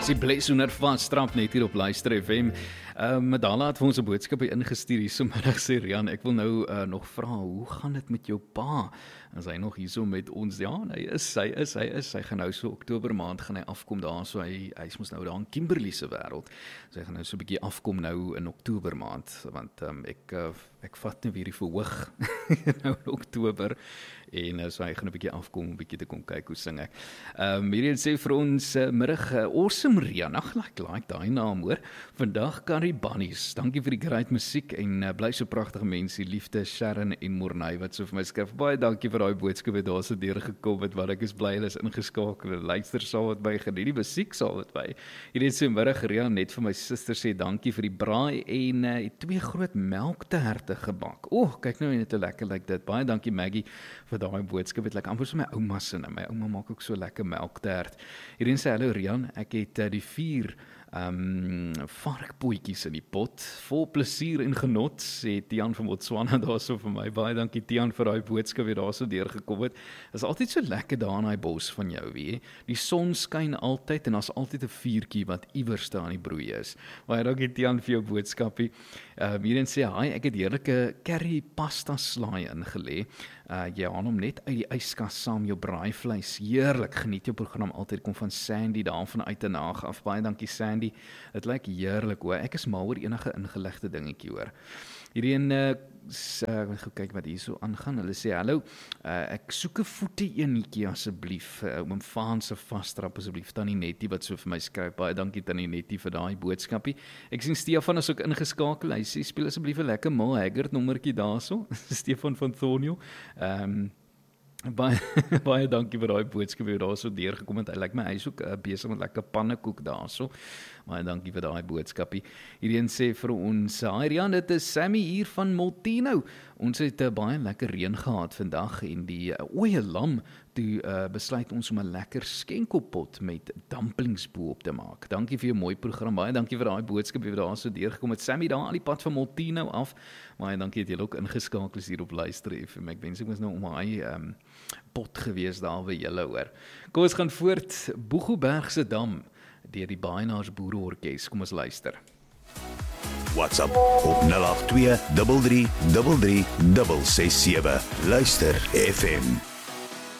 Die Blesoener van strap net hier op Luister FM. Madala het vir ons 'n boodskap ingestuur hier somiddag, sê Rian, ek wil nou nog vra, hoe gaan dit met jou pa? Is hy nog hier so met ons? Ja, hy gaan nou so Oktober maand gaan hy afkom daar, so hy mos nou daar in Kimberley se wêreld. So hy gaan nou so 'n bietjie afkom nou in Oktober maand, want ek vat nou weer die verhoog nou in Oktober. En so hy gaan 'n bietjie afkom, 'n bietjie te kom kyk hoe sing ek. Hierdie sê vir ons middag, awesome Rian, like daai naam hoor. Vandag Curry Bunnies, dankie vir die great musiek en bly so pragtige mense, liefde Sharon en Morney wat so vir my skryf. Baie dankie vir daai boodskap wat daar so deurgekom het, wat ek is bly hulle is ingeskakel en luister saam met my, geniet die musiek saam met my. Hierdie sê middag Rian, net vir my suster sê dankie vir die braai en 2 groot melkterte gebak. Kyk nou net hoe lekker lyk dit. Baie dankie Maggie vir daai boodskap, het like amper so my ouma se, my ouma maak ook so lekker melktert. Hierin sê hallo Rian, ek het die 4 varkpootjies in die pot, vol plesier en genot, sê Tian van Botswana daar so vir my. Baie dankie Tian vir daai boodskap wat daar so deurgekom het. Is altyd so lekker daar in daai bos van jou, weet jy. Die son skyn altyd en daar's altyd 'n vuurtjie wat iewers daar in die broei is. Baie dankie Tian vir jou boodskapie. Hierin sê hy, ek het heerlike curry pasta slaai ingelê. Jy haal hom net uit die yskas saam jou braaivleis. Heerlik, geniet jou program altyd, kom van Sandy daar van uit 'n naag af. Baie dankie Sandy. Dit lyk heerlik hoor. Ek is mal oor enige ingelegde dingetjie hoor. Hierheen ek moet kyk wat hier so aangaan. Hulle sê hallo, ek soek 'n voete enetjie asseblief. Oom Vaan se vasstrap asseblief. Tannie Nettie wat so vir my skryf. Baie dankie Tannie Nettie vir daai boodskapie. Ek sien Stefan is ook ingeskakel. Hy sê speel asseblief 'n lekker Mal Haggard nommertjie daarso. Stefan van Thornio. Baie dankie vir daai boodskap wat daar so deurgekom het. Hy lyk my hy is ook besig met lekker pannekoek daarso. Baie dankie vir daai boodskapie. Hierdie sê vir ons, "Hi Rian, dit is Sammy hier van Multino. Ons het baie lekker reën gehad vandag en die ooe lam toe besluit ons om 'n lekker skenkelpot met dumplings bo-op te maak. Dankie vir jou mooi program. Baie dankie vir daai boodskap wat daar so deurgekom het. Sammy daar aan die pad van Multino af. Baie dankie dat jy ook ingeskakel is hier op Luister FM. Ek wens ek was nou om hy pot gewees daar by julle hoor. Kom ons gaan voort. Boegobergse Dam deur die Baaienaars Boereorkes. Kom ons luister. WhatsApp op 082 33 33 667. Luister FM.